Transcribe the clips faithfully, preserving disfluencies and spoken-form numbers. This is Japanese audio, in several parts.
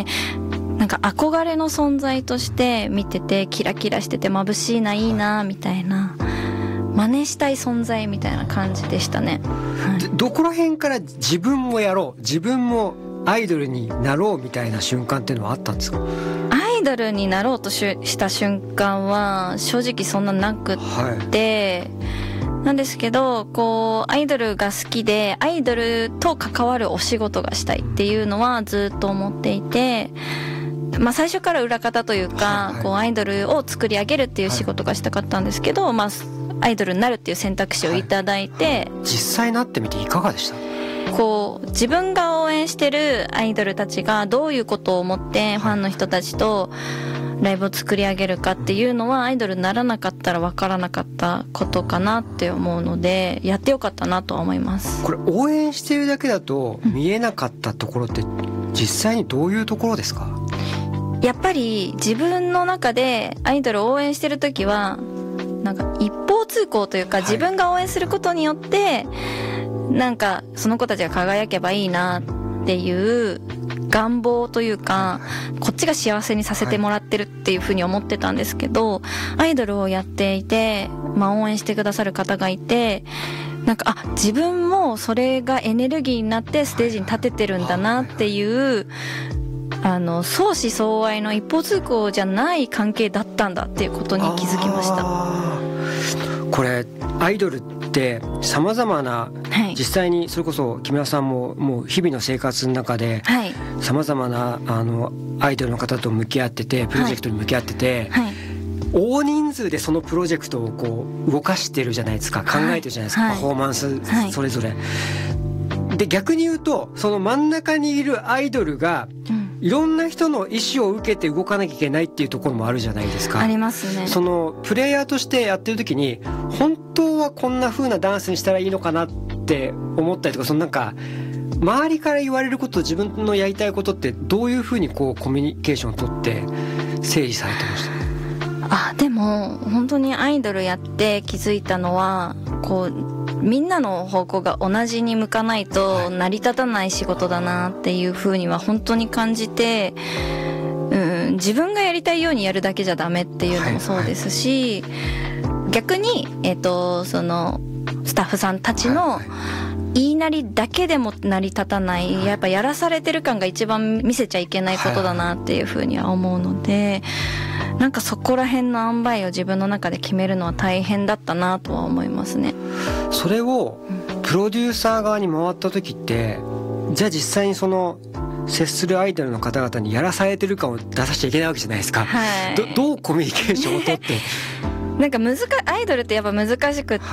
ね。なんか憧れの存在として見てて、キラキラしてて眩しいな、いいなみたいな、真似したい存在みたいな感じでしたね、はい、 どこら辺から自分もやろう、自分もアイドルになろうみたいな瞬間っていうのはあったんですか？ アイドルになろうとした瞬間は正直そんななくって、はい、なんですけど、こうアイドルが好きでアイドルと関わるお仕事がしたいっていうのはずっと思っていて、まあ、最初から裏方というか、はいはい、こうアイドルを作り上げるっていう仕事がしたかったんですけど、はい、まあ、アイドルになるっていう選択肢をいただいて、はい、 実際なってみていかがでした？ こう自分が応援してるアイドルたちがどういうことを思ってファンの人たちとライブを作り上げるかっていうのはアイドルにならなかったら分からなかったことかなって思うので、やってよかったなとは思います。 これ応援してるだけだと見えなかったところって実際にどういうところですか？ やっぱり自分の中でアイドルを応援してるときはなんか一方通行というか、自分が応援することによってなんかその子たちが輝けばいいなっていう願望というか、こっちが幸せにさせてもらってるっていうふうに思ってたんですけど、アイドルをやっていて、まあ、応援してくださる方がいて、なんかあ自分もそれがエネルギーになってステージに立ててるんだなっていう、あの相思相愛の一方通行じゃない関係だったんだっていうことに気づきました。 これアイドルってさまざまな、はい、実際にそれこそ木村さんももう日々の生活の中でさまざまなあのアイドルの方と向き合ってて、プロジェクトに向き合ってて、はいはい、大人数でそのプロジェクトをこう動かしてるじゃないですか、考えてるじゃないですか、はい、パフォーマンスそれぞれ、はい、で逆に言うとその真ん中にいるアイドルが、うんいろんな人の意思を受けて動かなきゃいけないっていうところもあるじゃないですか。 ありますね。 そのプレイヤーとしてやってる時に本当はこんな風なダンスにしたらいいのかなって思ったりとか、そのなんか周りから言われることと自分のやりたいことってどういう風にこうコミュニケーションを取って整理されてました？ あ、でも本当にアイドルやって気づいたのは、こうみんなの方向が同じに向かないと成り立たない仕事だなっていう風には本当に感じて、うん、自分がやりたいようにやるだけじゃダメっていうのもそうですし、逆に、えーと、そのスタッフさんたちの言いなりだけでも成り立たない、やっぱやらされてる感が一番見せちゃいけないことだなっていう風には思うので、なんかそこら辺の塩梅を自分の中で決めるのは大変だったなとは思いますね。 それをプロデューサー側に回った時って、じゃあ実際にその接するアイドルの方々にやらされてる感を出させちゃいけないわけじゃないですか、はい、ど, どうコミュニケーションをとってなんか難アイドルってやっぱ難しくって、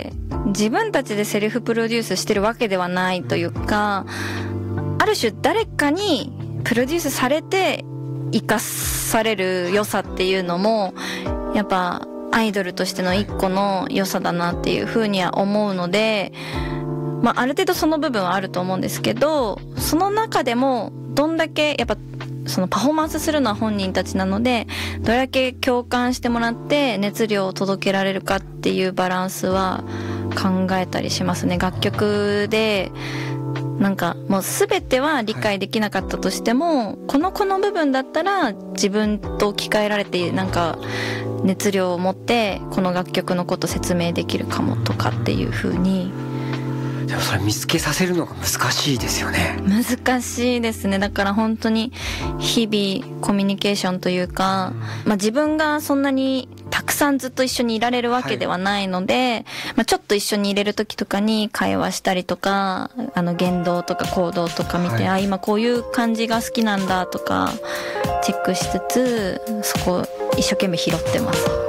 はい、自分たちでセルフプロデュースしてるわけではないというか、ある種誰かにプロデュースされて生かされる良さっていうのもやっぱアイドルとしての一個の良さだなっていうふうには思うので、まあある程度その部分はあると思うんですけど、その中でもどんだけやっぱそのパフォーマンスするのは本人たちなので、どれだけ共感してもらって熱量を届けられるかっていうバランスは考えたりしますね。楽曲でなんかもう全ては理解できなかったとしても、はい、このこの部分だったら自分と置き換えられてなんか熱量を持ってこの楽曲のこと説明できるかもとかっていう風に。 でもそれ見つけさせるのが難しいですよね。 難しいですね。だから本当に日々コミュニケーションというか、まあ、自分がそんなにたくさんずっと一緒にいられるわけではないので、はい、まあ、ちょっと一緒にいれる時とかに会話したりとか、あの言動とか行動とか見て、はい、あ今こういう感じが好きなんだとかチェックしつつ、そこを一生懸命拾ってます。